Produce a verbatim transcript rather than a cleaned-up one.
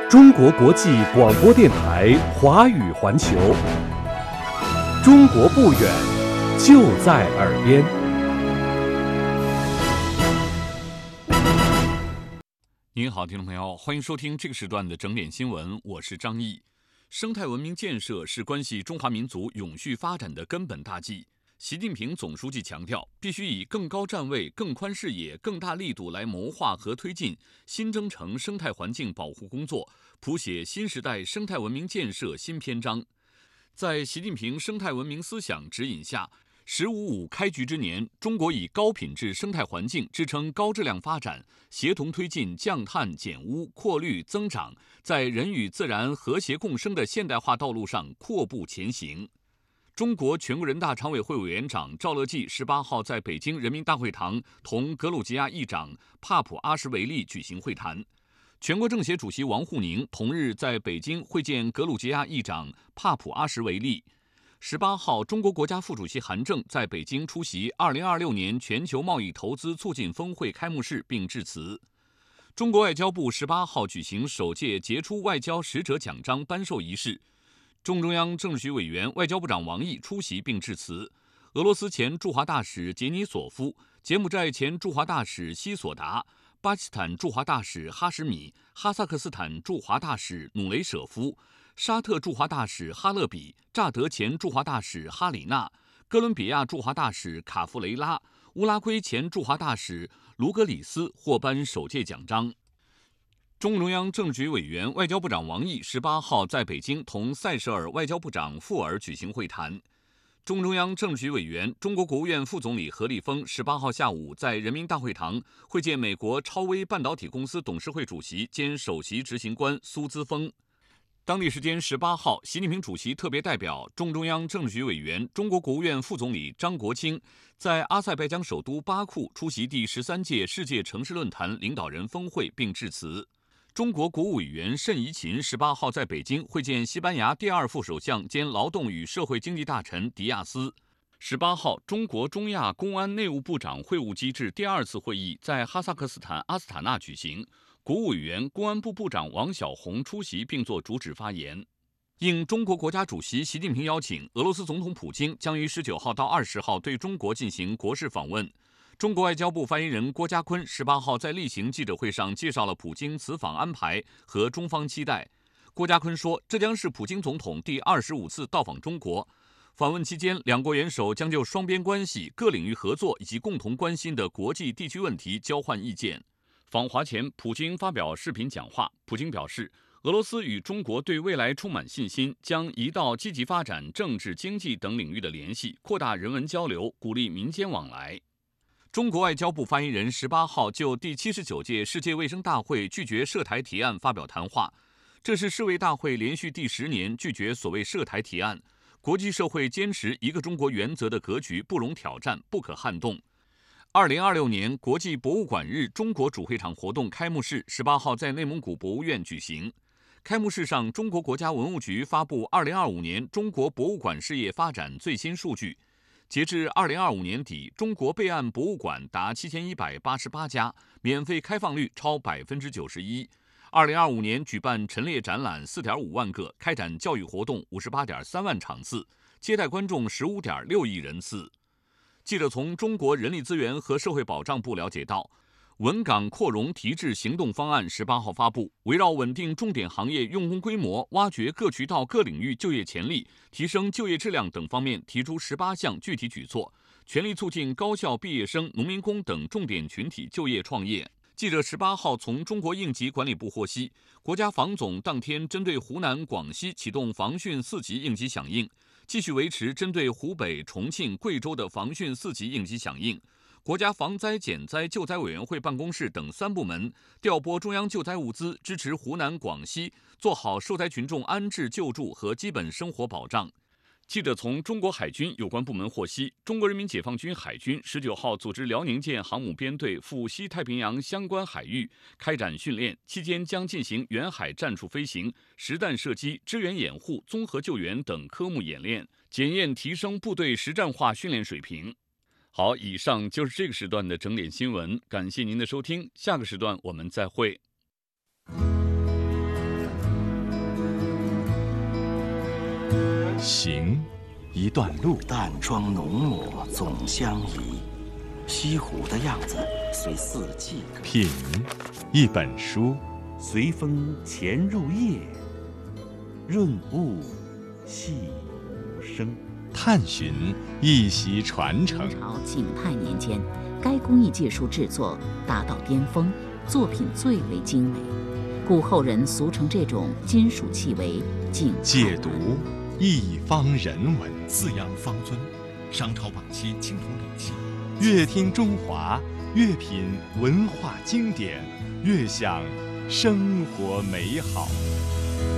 中国国际广播电台华语环球，中国不远，就在耳边。 您好，听众朋友，欢迎收听这个时段的整点新闻，我是张毅。生态文明建设是关系中华民族永续发展的根本大计。习近平总书记强调，必须以更高站位、更宽视野、更大力度来谋划和推进新征程生态环境保护工作，谱写新时代生态文明建设新篇章。在习近平生态文明思想指引下，十五五开局之年，中国以高品质生态环境支撑高质量发展，协同推进降碳减污、扩绿增长，在人与自然和谐共生的现代化道路上阔步前行。中国全国人大常委会委员长赵乐际十八号在北京人民大会堂同格鲁吉亚议长帕普阿什维利举行会谈。全国政协主席王沪宁同日在北京会见格鲁吉亚议长帕普阿什维利。十八号，中国国家副主席韩正在北京出席二零二六年全球贸易投资促进峰会开幕式并致辞。中国外交部十八号举行首届杰出外交使者奖章颁授仪式。中中央政治局委员、外交部长王毅出席并致辞。俄罗斯前驻华大使杰尼索夫、柬埔寨前驻华大使西索达、巴基斯坦驻华大使哈什米、哈萨克斯坦驻华大使努雷舍夫、沙特驻华大使哈勒比、乍得前驻华大使哈里纳、哥伦比亚驻华大使卡夫雷拉、乌拉圭前驻华大使卢格里斯获颁首届奖章。中共中央政治局委员、外交部长王毅十八号在北京同塞舌尔外交部长富尔举行会谈。中共中央政治局委员、中国国务院副总理何立峰十八号下午在人民大会堂会见美国超微半导体公司董事会主席兼首席执行官苏姿丰。当地时间十八号，习近平主席特别代表、中共中央政治局委员、中国国务院副总理张国清在阿塞拜疆首都巴库出席第十三届世界城市论坛领导人峰会并致辞。中国国务委员谌贻琴十八号在北京会见西班牙第二副首相兼劳动与社会经济大臣迪亚斯。十八号，中国中亚公安内务部长会晤机制第二次会议在哈萨克斯坦阿斯塔纳举行，国务委员、公安部部长王小洪出席并作主旨发言。应中国国家主席习近平邀请，俄罗斯总统普京将于十九号到二十号对中国进行国事访问。中国外交部发言人郭家坤十八号在例行记者会上介绍了普京此访安排和中方期待。郭家坤说，这将是普京总统第二十五次到访中国。访问期间，两国元首将就双边关系、各领域合作以及共同关心的国际地区问题交换意见。访华前，普京发表视频讲话。普京表示，俄罗斯与中国对未来充满信心，将移到积极发展政治、经济等领域的联系，扩大人文交流，鼓励民间往来。中国外交部发言人十八号就第七十九届世界卫生大会拒绝涉台提案发表谈话。这是世卫大会连续第十年拒绝所谓涉台提案。国际社会坚持一个中国原则的格局不容挑战，不可撼动。二零二六年国际博物馆日中国主会场活动开幕式十八号在内蒙古博物院举行。开幕式上，中国国家文物局发布二零二五年中国博物馆事业发展最新数据。截至二零二五年底，中国备案博物馆达七千一百八十八家，免费开放率超百分之九十一。二零二五年举办陈列展览四点五万个，开展教育活动五十八点三万场次，接待观众十五点六亿人次。记者从中国人力资源和社会保障部了解到，稳岗扩容提质行动方案十八号发布，围绕稳定重点行业用工规模、挖掘各渠道各领域就业潜力、提升就业质量等方面提出十八项具体举措，全力促进高校毕业生、农民工等重点群体就业创业。记者十八号从中国应急管理部获悉，国家防总当天针对湖南、广西启动防汛四级应急响应，继续维持针对湖北、重庆、贵州的防汛四级应急响应。国家防灾减灾救灾委员会办公室等三部门调拨中央救灾物资，支持湖南、广西做好受灾群众安置救助和基本生活保障。记者从中国海军有关部门获悉，中国人民解放军海军十九号组织辽宁舰航母编队赴西太平洋相关海域开展训练，期间将进行远海战术飞行、实弹射击、支援掩护、综合救援等科目演练，检验提升部队实战化训练水平。好，以上就是这个时段的整点新闻，感谢您的收听，下个时段我们再会。 行，一段路； 淡妆浓抹总相宜，西湖的样子随四季。 品，一本书； 随风潜入夜，润物细无声。 探寻，一席传承。 明朝景泰年间，该工艺技术制作达到巅峰，作品最为精美，故后人俗称这种金属器为景泰。 解读，一方人文。 四羊方尊，商朝晚期青铜礼器。 越听中华，越品文化经典，越享生活美好。